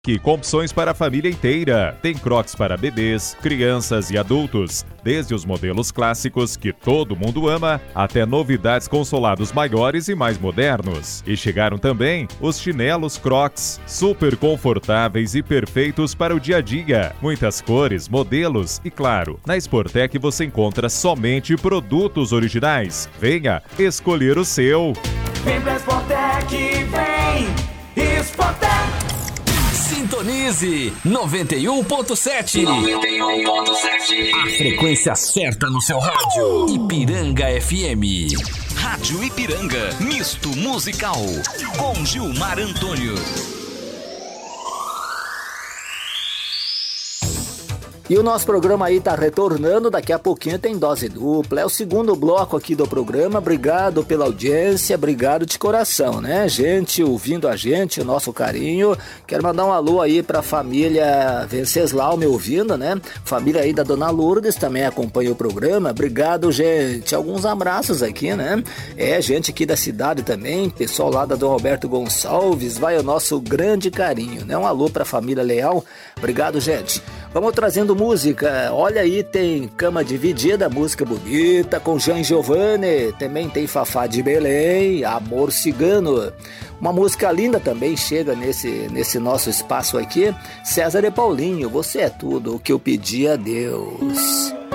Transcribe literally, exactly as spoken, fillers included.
Que com opções para a família inteira. Tem Crocs para bebês, crianças e adultos, desde os modelos clássicos que todo mundo ama, até novidades com solados maiores e mais modernos. E chegaram também os chinelos Crocs, super confortáveis e perfeitos para o dia a dia. Muitas cores, modelos e, claro, na Sportec você encontra somente produtos originais. Venha escolher o seu. Vem pra Sportec, vem! Sportec! Sintonize noventa e um ponto sete. noventa e um ponto sete. A frequência certa no seu rádio. Ipiranga F M. Rádio Ipiranga, misto musical. Com Gilmar Antônio. E o nosso programa aí tá retornando, daqui a pouquinho tem dose dupla. É o segundo bloco aqui do programa. Obrigado pela audiência, obrigado de coração, né? Gente ouvindo a gente, o nosso carinho. Quero mandar um alô aí pra família Venceslau me ouvindo, né? Família aí da Dona Lourdes também acompanha o programa. Obrigado, gente. Alguns abraços aqui, né? É, gente aqui da cidade também, pessoal lá da Dom Alberto Gonçalves, vai o nosso grande carinho, né? Um alô pra família Leal. Obrigado, gente. Vamos trazendo música. Olha aí, tem Cama Dividida, música bonita, com Jean Giovanni. Também tem Fafá de Belém, Amor Cigano. Uma música linda também chega nesse, nesse nosso espaço aqui. César e Paulinho, você é tudo o que eu pedi a Deus.